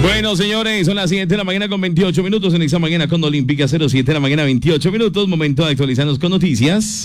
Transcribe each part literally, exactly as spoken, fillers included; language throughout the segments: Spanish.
Bueno, señores, son las siete de la mañana con veintiocho minutos en esta mañana con Olímpica, cero siete de la mañana, veintiocho minutos. Momento de actualizarnos con noticias.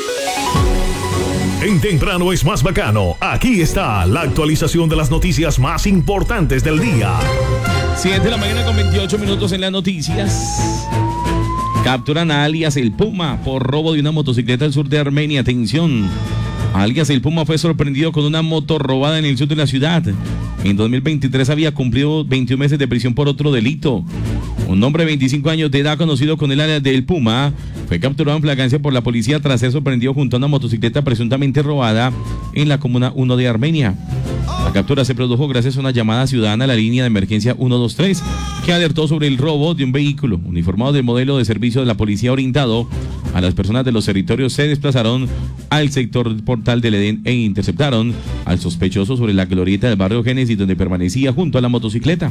En Temprano es más bacano. Aquí está la actualización de las noticias más importantes del día. siete de la mañana con veintiocho minutos en las noticias. Capturan a alias El Puma por robo de una motocicleta al sur de Armenia. Atención. Alias El Puma fue sorprendido con una moto robada en el sur de la ciudad. En dos mil veintitrés había cumplido veintiún meses de prisión por otro delito. Un hombre de veinticinco años de edad, conocido con el alias de El Puma, fue capturado en flagrancia por la policía tras ser sorprendido junto a una motocicleta presuntamente robada en la comuna uno de Armenia. La captura se produjo gracias a una llamada ciudadana a la línea de emergencia ciento veintitrés, que alertó sobre el robo de un vehículo. Uniformado del modelo de servicio de la policía orientado a las personas de los territorios, se desplazaron al sector Portal del Edén e interceptaron al sospechoso sobre la glorieta del barrio Génesis, donde permanecía junto a la motocicleta.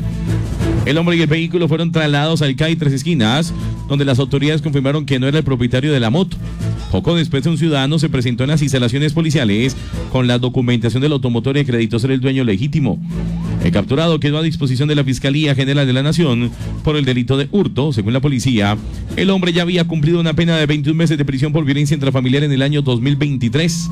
El hombre y el vehículo fueron trasladados al C A I Tres Esquinas, donde las autoridades confirmaron que no era el propietario de la moto. Poco después, un ciudadano se presentó en las instalaciones policiales con la documentación del automotor y acreditó ser el dueño legítimo. El capturado quedó a disposición de la Fiscalía General de la Nación por el delito de hurto. Según la policía, el hombre ya había cumplido una pena de veintiún meses de prisión por violencia intrafamiliar en el año dos mil veintitrés.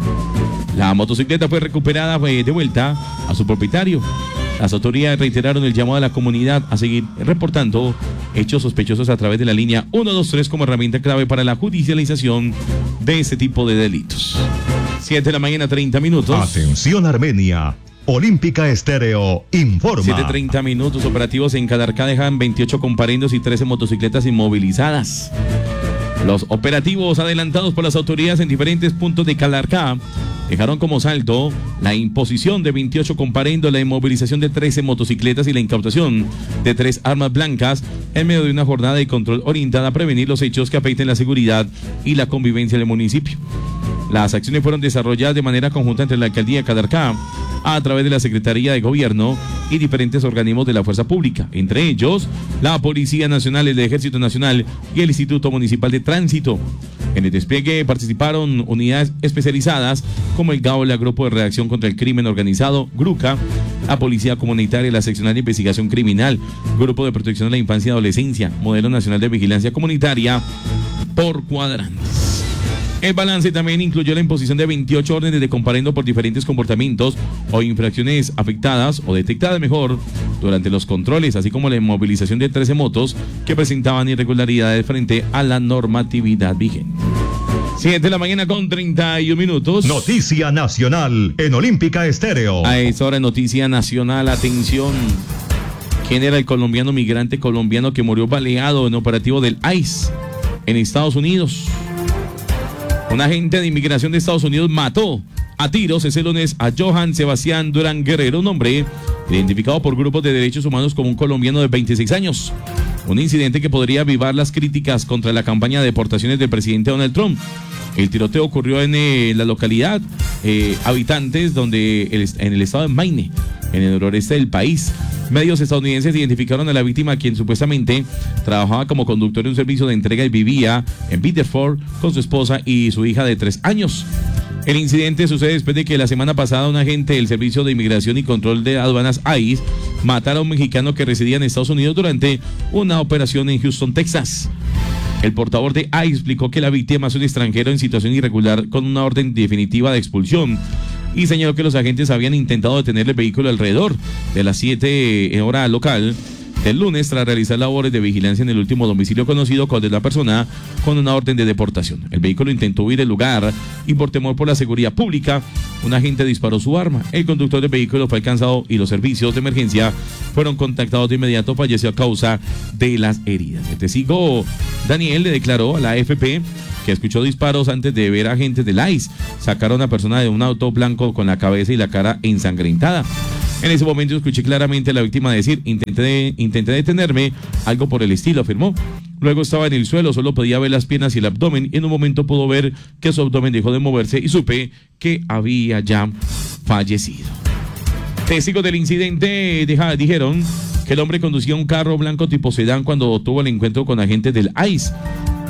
La motocicleta fue recuperada de vuelta a su propietario. Las autoridades reiteraron el llamado a la comunidad a seguir reportando hechos sospechosos a través de la línea ciento veintitrés como herramienta clave para la judicialización de este tipo de delitos. siete de la mañana, treinta minutos. Atención, Armenia. Olímpica Estéreo informa. siete treinta minutos. Operativos en Calarcá dejan veintiocho comparendos y trece motocicletas inmovilizadas. Los operativos adelantados por las autoridades en diferentes puntos de Calarcá dejaron como saldo la imposición de veintiocho comparendos, la inmovilización de trece motocicletas y la incautación de tres armas blancas en medio de una jornada de control orientada a prevenir los hechos que afecten la seguridad y la convivencia del municipio. Las acciones fueron desarrolladas de manera conjunta entre la Alcaldía de Calarcá a través de la Secretaría de Gobierno y diferentes organismos de la Fuerza Pública, entre ellos la Policía Nacional, el Ejército Nacional y el Instituto Municipal de Tránsito. En el despliegue participaron unidades especializadas como el GAOLA, Grupo de Redacción contra el Crimen Organizado, GRUCA, la Policía Comunitaria, la Seccional de Investigación Criminal, Grupo de Protección de la Infancia y Adolescencia, Modelo Nacional de Vigilancia Comunitaria, por cuadrantes. El balance también incluyó la imposición de veintiocho órdenes de comparendo por diferentes comportamientos o infracciones afectadas o detectadas mejor durante los controles, así como la inmovilización de trece motos que presentaban irregularidades frente a la normatividad vigente. siete de la mañana con treinta y un minutos. Noticia nacional en Olímpica Estéreo. A esta hora, noticia nacional, atención. ¿Quién era el colombiano migrante colombiano que murió baleado en operativo del I C E en Estados Unidos? Un agente de inmigración de Estados Unidos mató a tiros ese lunes a Johan Sebastián Durán Guerrero, un hombre identificado por grupos de derechos humanos como un colombiano de veintiséis años. Un incidente que podría avivar las críticas contra la campaña de deportaciones del presidente Donald Trump. El tiroteo ocurrió en eh, la localidad eh, Habitantes, donde el, en el estado de Maine, en el noroeste del país. Medios estadounidenses identificaron a la víctima, quien supuestamente trabajaba como conductor de un servicio de entrega y vivía en Biddeford con su esposa y su hija de tres años. El incidente sucede después de que la semana pasada un agente del Servicio de Inmigración y Control de Aduanas I C E matara a un mexicano que residía en Estados Unidos durante una operación en Houston, Texas. El portavoz de I C E explicó que la víctima es un extranjero en situación irregular con una orden definitiva de expulsión y señaló que los agentes habían intentado detener el vehículo alrededor de las siete hora local del lunes tras realizar labores de vigilancia en el último domicilio conocido como de la persona con una orden de deportación. El vehículo intentó huir del lugar y por temor por la seguridad pública, un agente disparó su arma. El conductor del vehículo fue alcanzado y los servicios de emergencia fueron contactados de inmediato. Falleció a causa de las heridas. El testigo Daniel le declaró a la A F P que escuchó disparos antes de ver a agentes del I C E sacar a una persona de un auto blanco con la cabeza y la cara ensangrentada. En ese momento escuché claramente a la víctima decir: intenté, intenté detenerme, algo por el estilo, afirmó. Luego estaba en el suelo, solo podía ver las piernas y el abdomen, y en un momento pudo ver que su abdomen dejó de moverse y supe que había ya fallecido. Testigos del incidente deja, dijeron que el hombre conducía un carro blanco tipo sedán cuando tuvo el encuentro con agentes del I C E.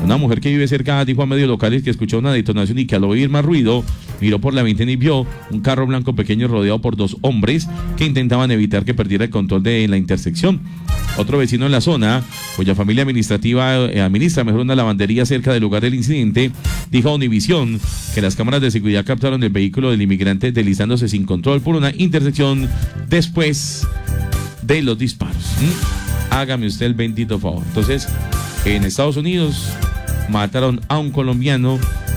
Una mujer que vive cerca dijo a medios locales que escuchó una detonación y que al oír más ruido, miró por la ventana y vio un carro blanco pequeño rodeado por dos hombres que intentaban evitar que perdiera el control de la intersección. Otro vecino en la zona, cuya familia administrativa eh, administra mejor una lavandería cerca del lugar del incidente, dijo a Univisión que las cámaras de seguridad captaron el vehículo del inmigrante deslizándose sin control por una intersección después de los disparos. ¿Mm? Hágame usted el bendito favor. Entonces, en Estados Unidos mataron a un colombiano,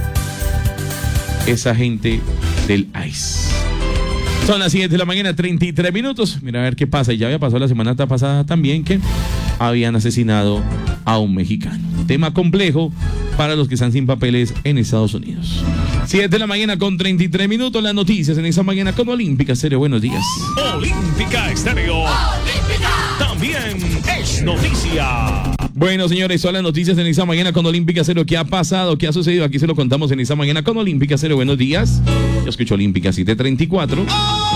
esa gente del ICE. Son las siete de la mañana, treinta y tres minutos. Mira a ver qué pasa. Y ya había pasado la semana pasada también que habían asesinado a un mexicano. Tema complejo para los que están sin papeles en Estados Unidos. siete de la mañana con treinta y tres minutos. Las noticias en esa mañana con Olímpica Estéreo. Buenos días. Olímpica Estéreo. Olímpica. También es noticia. Bueno, señores, son las noticias en esta mañana con Olímpica Cero. ¿Qué ha pasado? ¿Qué ha sucedido? Aquí se lo contamos en esta mañana con Olímpica Cero. Buenos días. Yo escucho Olímpica siete treinta y cuatro.